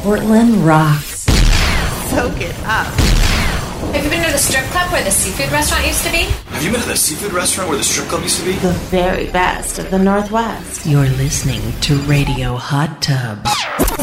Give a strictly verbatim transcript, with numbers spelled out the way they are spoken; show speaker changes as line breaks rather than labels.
Portland rocks.
Soak it up.
Have you been to the strip club where the seafood restaurant used to be?
Have you been to the seafood restaurant where the strip club used to be?
The very best of the Northwest.
You're listening to Radio Hot Tub.